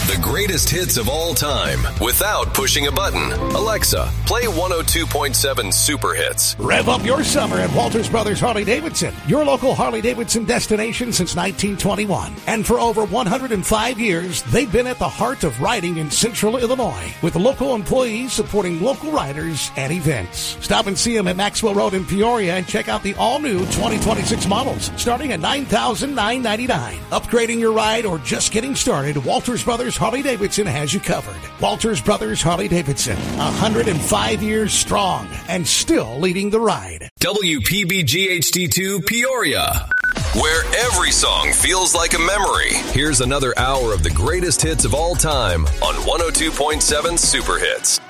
The greatest hits of all time without pushing a button. Alexa, play 102.7 Super Hits. Rev up your summer at Walters Brothers Harley-Davidson, your local Harley-Davidson destination since 1921. And for over 105 years, they've been at the heart of riding in Central Illinois, with local employees supporting local riders and events. Stop and see them at Maxwell Road in Peoria and check out the all-new 2026 models, starting at $9,999. Upgrading your ride or just getting started, Walters Brothers Harley-Davidson has you covered. Walters Brothers Harley-Davidson, 105 years strong and still leading the ride. WPBG HD2 Peoria, where every song feels like a memory. Here's another hour of the greatest hits of all time on 102.7 Super Hits.